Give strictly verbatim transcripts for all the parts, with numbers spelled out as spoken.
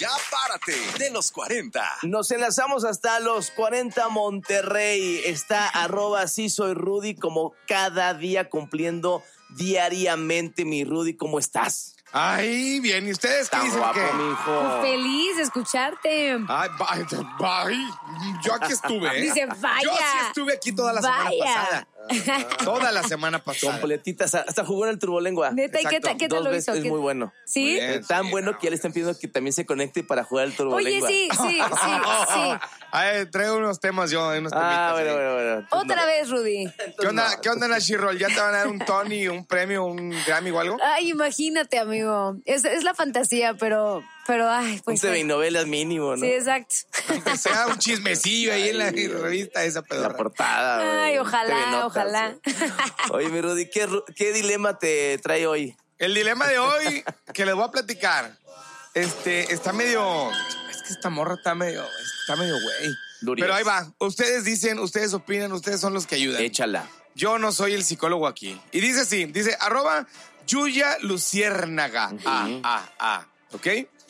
Ya párate de los cuarenta. Nos enlazamos hasta los cuarenta Monterrey. Está arroba sí soy Rudy, como cada día cumpliendo diariamente. Mi Rudy, ¿cómo estás? Ay, bien. ¿Y ustedes qué Tan dicen? guapo, ¿Qué? mijo. Feliz de escucharte. Ay, bye, bye. Yo aquí estuve, ¿eh? Dice, vaya. Yo sí estuve aquí toda la Vaya. semana pasada. Toda la semana pasada. Completita, hasta hasta jugó en el turbolengua. Neta, ¿y qué Exacto. tal, qué tal Dos lo veces, hizo? es ¿Qué- muy bueno. ¿Sí? Muy bien. Es tan Sí, bueno no. que ya le están pidiendo que también se conecte para jugar el Oye, turbolengua. sí, sí, sí, sí. Ay, traigo unos temas yo, unos Ah, temitas bueno, ahí. bueno, bueno. Entonces, Otra no. vez, Rudy. ¿Qué onda, No, ¿qué onda, Nashi Roll? ¿Ya te van a dar un Tony, un premio, un Grammy o algo? Ay, imagínate, amigo. Es, es la fantasía, pero, pero, ay, Un pues. T V y novelas mínimo, ¿no? Sí, exacto. Que sea un chismecillo ahí en la revista esa La pedorra. portada. güey. Ay, T V ojalá, Notas, ojalá. güey. Oye, mi Rudy, ¿qué, ru- ¿qué dilema te trae hoy? El dilema de hoy que les voy a platicar, este, está medio, es que esta morra está medio, está medio güey. Durías. Pero ahí va, ustedes dicen, ustedes opinan, ustedes son los que ayudan. Échala. Yo no soy el psicólogo aquí. Y dice así, dice, arroba Yuya Luciérnaga. Ah, ah, ah, ¿ok?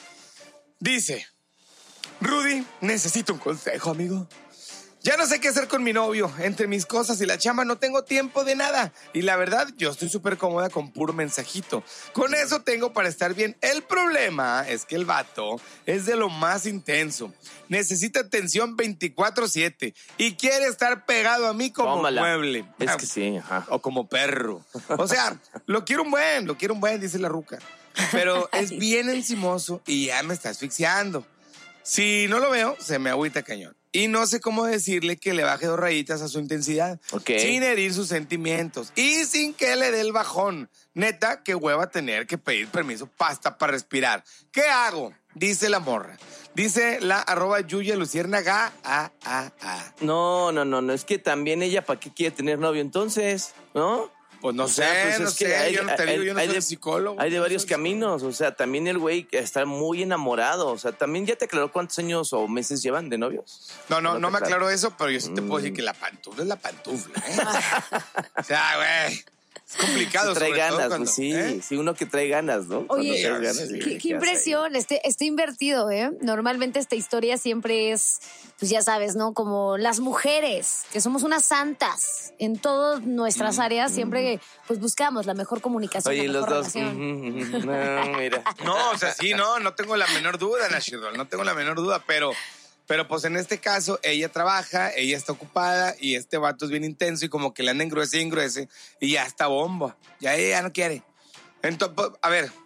Dice, Rudy, necesito un consejo, amigo. Ya no sé qué hacer con mi novio. Entre mis cosas y la chamba no tengo tiempo de nada. Y la verdad, yo estoy súper cómoda con puro mensajito. Con eso tengo para estar bien. El problema es que el vato es de lo más intenso. Necesita atención veinticuatro siete y quiere estar pegado a mí como Tómala. mueble. Es que sí, ajá. O como perro. O sea, lo quiero un buen, lo quiero un buen, dice la ruca. Pero es bien encimoso y ya me está asfixiando. Si no lo veo, se me agüita cañón. Y no sé cómo decirle que le baje dos rayitas a su intensidad. Ok. Sin herir sus sentimientos. Y sin que le dé el bajón. Neta, qué hueva tener que pedir permiso pasta para respirar. ¿Qué hago? Dice la morra. Dice la arroba Yuya Luciérnaga. Ah, ah, ah. No, no, no, no. Es que también ella, ¿para qué quiere tener novio entonces? ¿No? Pues no O sé, sea, pues no es que sé. hay- yo no te hay- digo, yo no hay soy de- psicólogo. Hay de no varios soy caminos. O sea, también el güey está muy enamorado. O sea, también ya te aclaró cuántos años o meses llevan de novios. No, no, No no te me aclaro. aclaro eso, pero yo sí te puedo Mm. decir que la pantufla es la pantufla, ¿eh? O sea, güey, es complicado. Se trae sobre todo ganas, cuando- pues sí. ¿eh? Sí, uno que trae ganas, ¿no? Cuando Oye, traes ganas, sí, sí, Qué, ¿qué qué impresión, este, está invertido, ¿eh? Normalmente esta historia siempre es, pues ya sabes, ¿no? Como las mujeres, que somos unas santas. En todas nuestras áreas siempre, pues buscamos la mejor comunicación, Oye, y la los mejor dos. relación. ujú, ujú. No, mira. No, o sea, sí, no, no tengo la menor duda, Nashirol, no tengo la menor duda, pero, pero pues en este caso, ella trabaja, ella está ocupada y este vato es bien intenso y como que le anda engruese y engruese y ya está bomba, ya ella ya no quiere. Entonces, pues, a ver,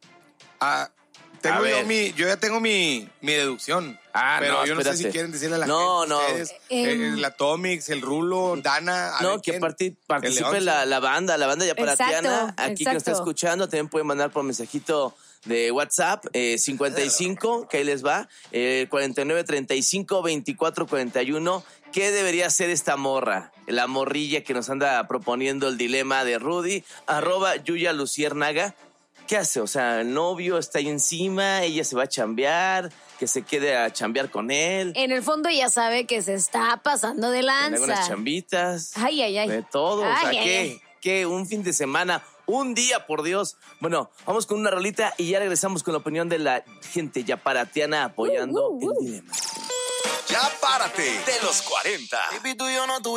ah, tengo A yo ver. mi, yo ya tengo mi, mi deducción. Ah, pero no, yo no sé si espérate. quieren decirle a la No, gente, no. ustedes, Em. eh, el Atomix, el Rulo, Dana. a No, ver que quién. parti- El participe León, la, la banda, la banda yaparatiana. Exacto, Aquí que nos está exacto. escuchando, también pueden mandar por mensajito de WhatsApp, eh, cincuenta y cinco, que ahí les va, eh, cuarenta y nueve, treinta y cinco, veinticuatro, cuarenta y uno. ¿Qué debería hacer esta morra? La morrilla que nos anda proponiendo el dilema de Rudy, arroba Yuya Luciérnaga. ¿Qué hace? O sea, el novio está ahí encima, ella se va a chambear, que se quede a chambear con él, En el fondo ya sabe que se está pasando de con algunas lanza. chambitas. Ay, ay, ay. De todo, o sea, Ay, ay, ¿qué? ay. ¿Qué? Un fin de semana, un día, por Dios. Bueno, vamos con una rolita y ya regresamos con la opinión de la gente yaparatiana apoyando Uh, uh, uh. el dilema. Ya párate de los cuarenta.